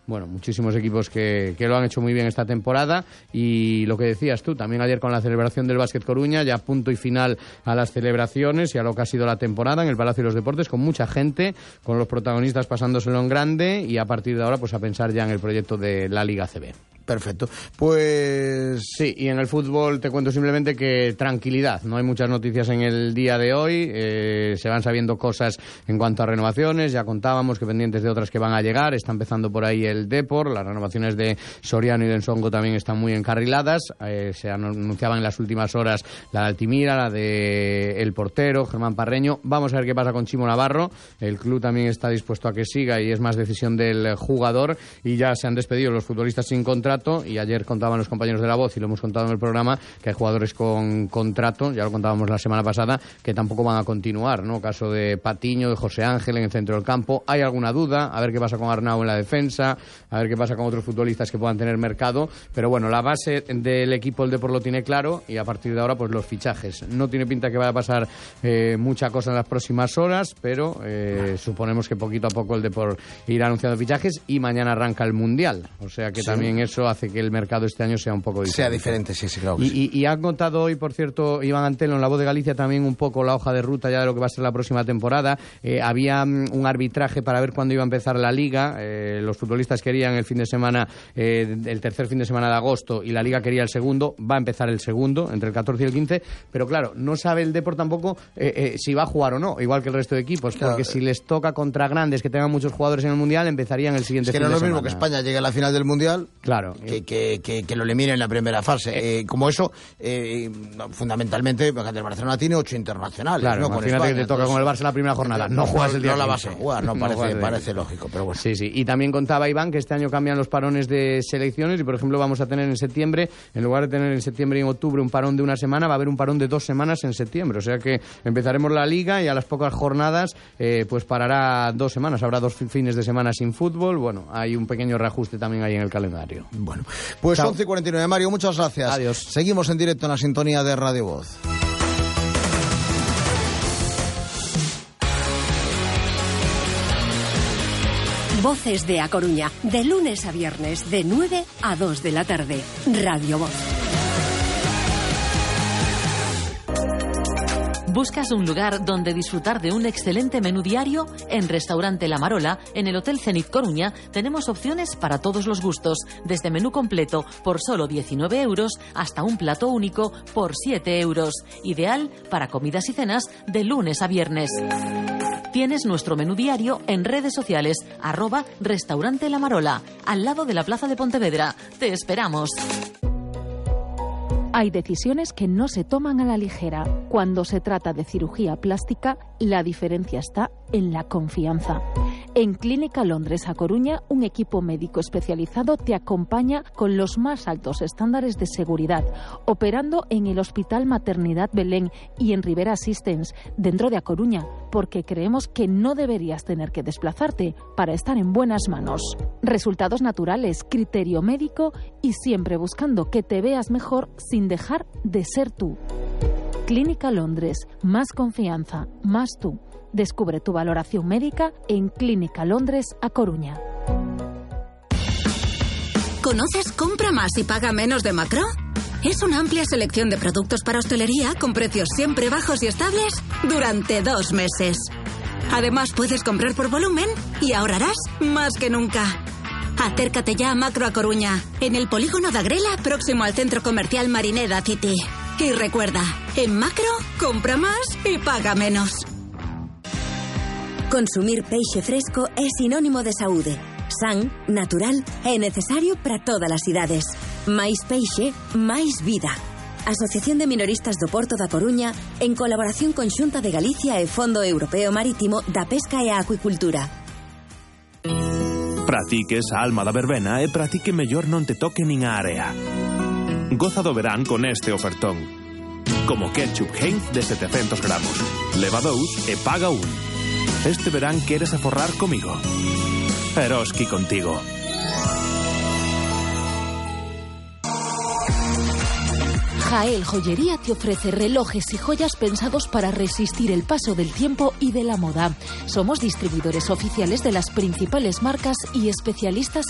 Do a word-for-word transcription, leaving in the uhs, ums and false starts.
bueno, muchísimos equipos que, que lo han hecho muy bien esta temporada. Y lo que decías tú, también ayer con la celebración del Básquet Coruña, ya punto y final a las celebraciones y a lo que ha sido la temporada en el Palacio de los Deportes, con mucha gente, con los protagonistas pasándoselo en grande, y a partir de ahora pues a pensar ya en el proyecto de la Liga A C B. Perfecto. Pues sí, y en el fútbol te cuento simplemente que tranquilidad, no hay muchas noticias en el día de hoy, eh, se van sabiendo cosas en cuanto a renovaciones, ya contábamos que pendientes de otras que van a llegar, está empezando por ahí el Depor, las renovaciones de Soriano y de Ensongo también están muy encarriladas, eh, se anunciaban en las últimas horas la de Altimira, la de el portero, Germán Parreño. Vamos a ver qué pasa con Chimo Navarro, el club también está dispuesto a que siga y es más decisión del jugador, y ya se han despedido los futbolistas sin contrato. Y ayer contaban los compañeros de La Voz, y lo hemos contado en el programa, que hay jugadores con contrato, ya lo contábamos la semana pasada, que tampoco van a continuar, ¿no? Caso de Patiño, de José Ángel en el centro del campo. Hay alguna duda, a ver qué pasa con Arnau en la defensa, a ver qué pasa con otros futbolistas que puedan tener mercado, pero bueno, la base del equipo el Depor lo tiene claro, y a partir de ahora pues los fichajes. No tiene pinta que vaya a pasar eh, mucha cosa en las próximas horas, pero eh, suponemos que poquito a poco el Depor irá anunciando fichajes, y mañana arranca el Mundial, o sea que sí, también eso hace que el mercado este año sea un poco diferente. Sea diferente, sí, sí, claro que y, sí. Y, y han contado hoy, por cierto, Iván Antelo en La Voz de Galicia también un poco la hoja de ruta ya de lo que va a ser la próxima temporada. Eh, había um, un arbitraje para ver cuándo iba a empezar la Liga. Eh, los futbolistas querían el fin de semana, eh, el tercer fin de semana de agosto, y la Liga quería el segundo. Va a empezar el segundo, entre el catorce y el quince, pero claro, no sabe el Depor tampoco eh, eh, si va a jugar o no, igual que el resto de equipos, claro, porque si les toca contra grandes que tengan muchos jugadores en el Mundial, empezarían el siguiente es que fin no de semana. Es lo mismo que España llegue a la final del Mundial, claro, que, que, que, que lo eliminen en la primera fase. Eh, como eso, eh, fundamentalmente, el Barcelona tiene ocho internacionales. Claro, ¿no? imagínate con España, que te toca entonces, con el Barça la primera jornada. No, no juegas el día No la quince. vas a jugar, no, no parece, parece lógico, pero bueno. Sí, sí. Y también contaba Iván que este año cambian los parones de selecciones, y por ejemplo vamos a tener en septiembre, en lugar de tener en septiembre y en octubre un parón de una semana, va a haber un parón de dos semanas en septiembre. O sea que empezaremos la Liga y a las pocas jornadas eh, pues parará dos semanas. Habrá dos fines de semana sin fútbol. Bueno, hay un pequeño reajuste también ahí en el calendario. Bueno, pues Chao. once y cuarenta y nueve, Mario, muchas gracias. Adiós. Seguimos en directo en la sintonía de Radio Voz. Voces de A Coruña, de lunes a viernes, de nueve a dos de la tarde. Radio Voz. ¿Buscas un lugar donde disfrutar de un excelente menú diario? En Restaurante La Marola, en el Hotel Zenit Coruña, tenemos opciones para todos los gustos, desde menú completo por solo diecinueve euros hasta un plato único por siete euros, ideal para comidas y cenas de lunes a viernes. Tienes nuestro menú diario en redes sociales, arroba Restaurante La Marola, al lado de la Plaza de Pontevedra. Te esperamos. Hay decisiones que no se toman a la ligera. Cuando se trata de cirugía plástica, la diferencia está en la confianza. En Clínica Londres A Coruña, un equipo médico especializado te acompaña con los más altos estándares de seguridad, operando en el Hospital Maternidad Belén y en Rivera Assistance, dentro de A Coruña, porque creemos que no deberías tener que desplazarte para estar en buenas manos. Resultados naturales, criterio médico y siempre buscando que te veas mejor sin dejar de ser tú. Clínica Londres, más confianza, más tú. Descubre tu valoración médica en Clínica Londres A Coruña. ¿Conoces Compra Más y Paga Menos de Macro? Es una amplia selección de productos para hostelería con precios siempre bajos y estables durante dos meses. Además, puedes comprar por volumen y ahorrarás más que nunca. Acércate ya a Macro A Coruña, en el polígono de Agrela, próximo al centro comercial Marineda City. Y recuerda, en Macro, compra más y paga menos. Consumir peixe fresco é sinónimo de saúde. San, natural e necesario para todas as idades. Máis peixe, máis vida. Asociación de Minoristas do Porto da Coruña, en colaboración con Xunta de Galicia e Fondo Europeo Marítimo da Pesca e a Acuicultura. Pratique esa alma da verbena e pratique mellor non te toque nin a area. Goza do verán con este ofertón. Como ketchup Heinz de setecientos gramos. Leva dous e paga un. Este verán queres aforrar comigo. Eroski contigo. Jael Joyería te ofrece relojes y joyas pensados para resistir el paso del tiempo y de la moda. Somos distribuidores oficiales de las principales marcas y especialistas